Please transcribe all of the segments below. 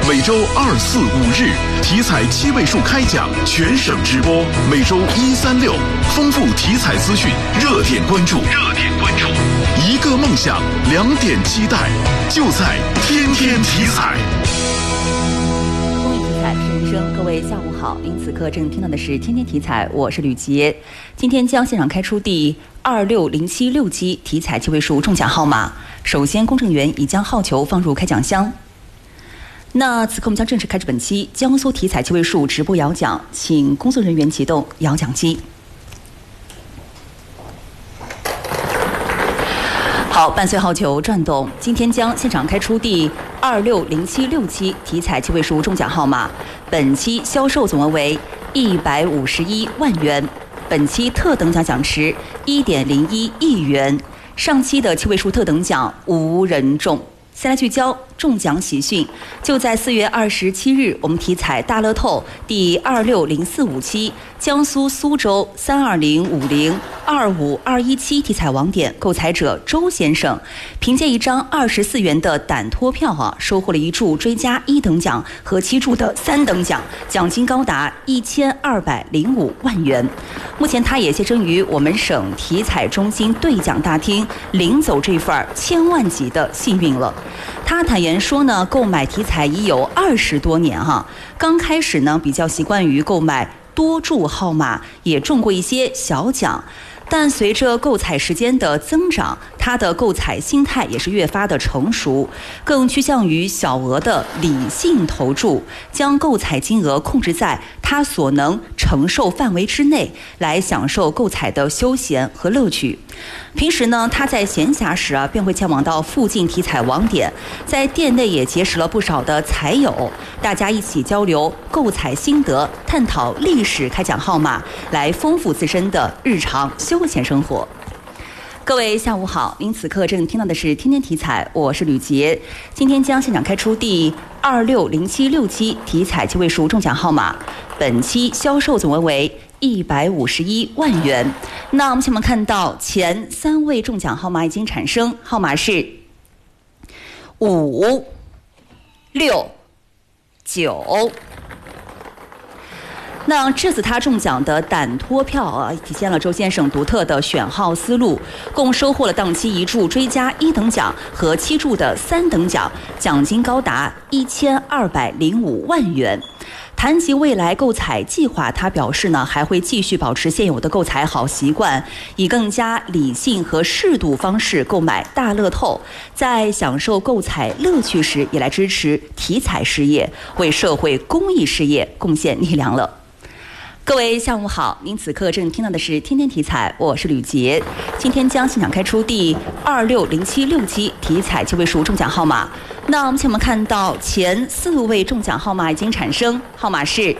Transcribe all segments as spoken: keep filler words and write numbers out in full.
每周二、四、五日体彩七位数开奖，全省直播。每周一、三、六，丰富体彩资讯，热点关注。热点关注，一个梦想，两点期待，就在天天体彩。 公益体彩是人生，各位下午好。您此刻正听到的是天天体彩，我是吕杰。今天将现场开出第二六零七六期体彩七位数中奖号码。首先，公证员已将号球放入开奖箱。那此刻我们将正式开始本期江苏体彩七位数直播摇奖，请工作人员启动摇奖机。好，伴随号球转动，今天将现场开出第二六零七六期体彩七位数中奖号码。本期销售总额为一百五十一万元，本期特等奖奖池一点零一亿元。上期的七位数特等奖无人中。先来聚焦中奖喜讯，就在四月二十七日，我们体彩大乐透第二六零四五期江苏苏州三二零五零二五二一七体彩网点购彩者周先生，凭借一张二十四元的胆托票啊，收获了一注追加一等奖和七注的三等奖，奖金高达一千二百零五万元。目前他也现身于我们省体彩中心兑奖大厅，领走这份千万级的幸运了。他坦言说呢，购买体彩已有二十多年哈，刚开始呢比较习惯于购买多注号码，也中过一些小奖。但随着购彩时间的增长，他的购彩心态也是越发的成熟，更趋向于小额的理性投注，将购彩金额控制在他所能承受范围之内，来享受购彩的休闲和乐趣。平时呢，他在闲暇时啊，便会前往到附近体彩网点，在店内也结识了不少的彩友，大家一起交流购彩心得，探讨历史开奖号码，来丰富自身的日常休闲生活。各位下午好，您此刻正听到的是天天体彩，我是吕杰。今天将现场开出第二六零七六期体彩七位数中奖号码，本期销售总额为一百五十一万元。那我们前面看到前三位中奖号码已经产生，号码是五、六、九。那这次他中奖的胆托票啊，体现了周先生独特的选号思路，共收获了当期一注追加一等奖和七注的三等奖，奖金高达一千二百零五万元。谈及未来购彩计划，他表示呢，还会继续保持现有的购彩好习惯，以更加理性和适度方式购买大乐透，在享受购彩乐趣时，也来支持体彩事业，为社会公益事业贡献力量了。各位下午好，您此刻正听到的是天天体彩，我是吕杰。今天将现场开出第二六零七六期体彩七位数中奖号码。那我们前面看到前四位中奖号码已经产生，号码是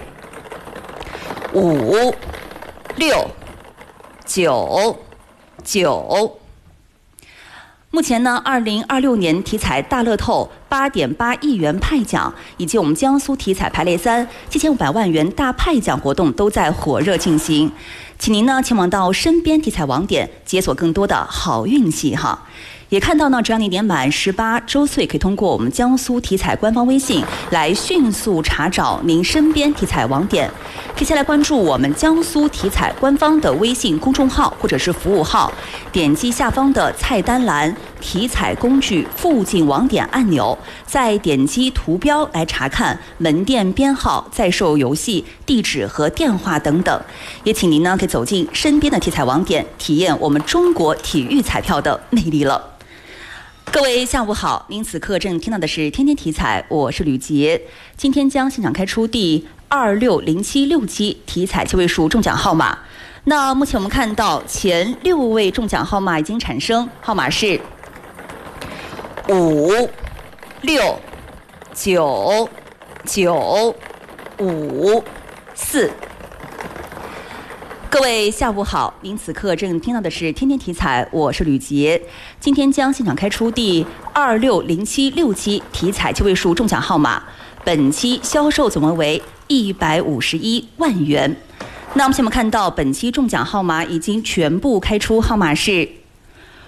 五、六、九、九。目前呢，二零二六年体彩大乐透八点八亿元派奖，以及我们江苏体彩排类三七千五百万元大派奖活动都在火热进行，请您呢前往到身边体彩网点解锁更多的好运气哈。也看到呢，只要你年满十八周岁，可以通过我们江苏体彩官方微信来迅速查找您身边体彩网点。可以先来关注我们江苏体彩官方的微信公众号或者是服务号，点击下方的菜单栏体彩工具附近网点按钮，再点击图标来查看门店编号、在售游戏地址和电话等等。也请您呢可以走进身边的体彩网点，体验我们中国体育彩票的魅力了。各位下午好，您此刻正听到的是天天体彩，我是吕杰。今天将现场开出第二六零七六期体彩七位数中奖号码。那目前我们看到前六位中奖号码已经产生，号码是五、六、九、九、五、四。各位下午好，您此刻正听到的是天天体彩，我是吕杰。今天将现场开出第二六零七六期体彩七位数中奖号码，本期销售总额为一百五十一万元。那我们现在看到本期中奖号码已经全部开出，号码是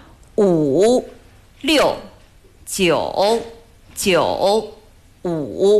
五、六、九、九、五。